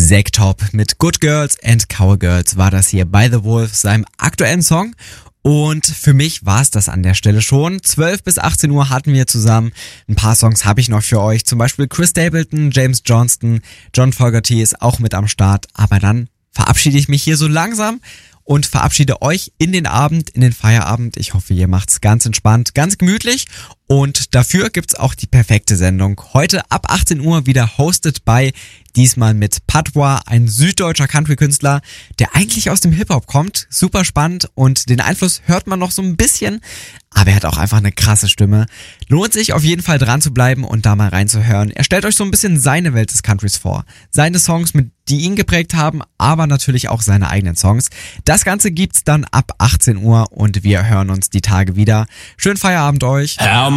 Sektop mit Good Girls and Cowgirls war das hier bei The Wolf, seinem aktuellen Song. Und für mich war es das an der Stelle schon. 12 bis 18 Uhr hatten wir zusammen. Ein paar Songs habe ich noch für euch. Zum Beispiel Chris Stapleton, James Johnston, John Fogerty ist auch mit am Start. Aber dann verabschiede ich mich hier so langsam und verabschiede euch in den Abend, in den Feierabend. Ich hoffe, ihr macht's ganz entspannt, ganz gemütlich. Und dafür gibt's auch die perfekte Sendung. Heute ab 18 Uhr wieder hosted bei, diesmal mit Patois, ein süddeutscher Country-Künstler, der eigentlich aus dem Hip-Hop kommt. Super spannend und den Einfluss hört man noch so ein bisschen, aber er hat auch einfach eine krasse Stimme. Lohnt sich auf jeden Fall dran zu bleiben und da mal reinzuhören. Er stellt euch so ein bisschen seine Welt des Countries vor. Seine Songs, die ihn geprägt haben, aber natürlich auch seine eigenen Songs. Das Ganze gibt's dann ab 18 Uhr und wir hören uns die Tage wieder. Schönen Feierabend euch.